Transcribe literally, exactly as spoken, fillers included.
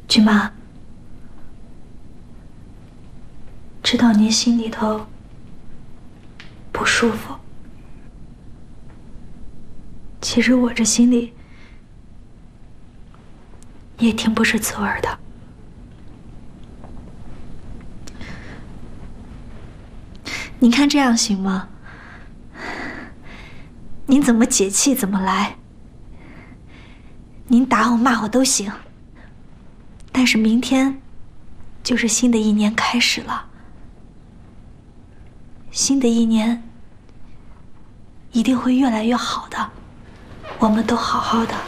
君妈，知道您心里头不舒服，其实我这心里也挺不是滋味的。您看这样行吗？您怎么解气怎么来，您打我骂我都行。但是明天就是新的一年开始了，新的一年一定会越来越好的，我们都好好的。